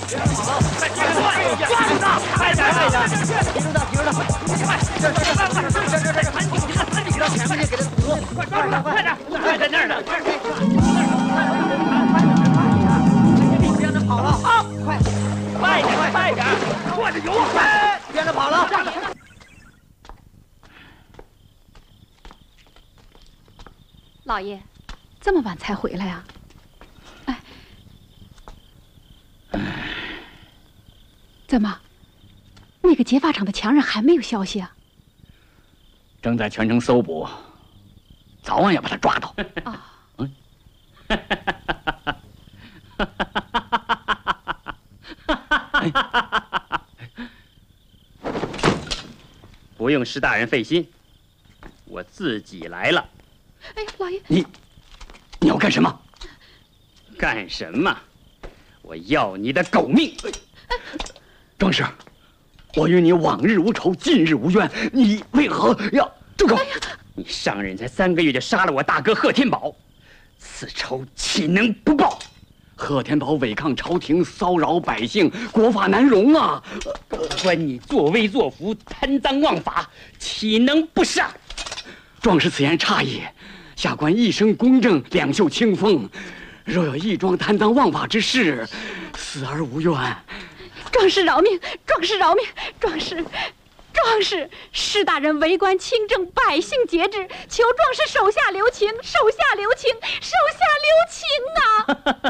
抓住他！快点，快点！提住他，提住他！快，这，你到前面去给他扶！快抓住他！快点！快在那儿呢！别让他跑了！好，快点，快点！过着油啊！快，别让他跑了！ 老爷，这么晚才回来啊？哎，怎么，那个劫法场的强人还没有消息啊？ 正在全城搜捕，早晚要把他抓到。 啊， 不用施大人费心，我自己来了。 哎，老爷， 你要干什么？ 干什么？我要你的狗命！ 壮士，我与你往日无仇，近日无冤，你为何要住口？ 你上任才3个月就杀了我大哥贺天宝，此仇岂能不报？ 贺天宝违抗朝廷，骚扰百姓，国法难容啊！ 关你作威作福，贪赃枉法，岂能不杀？ 壮士此言差也。下官一生公正，两袖清风，若有一桩贪赃枉法之事，死而无怨。 壮士饶命！壮士饶命！壮士，施大人为官清正，百姓节制，求壮士手下留情，手下留情，手下留情啊！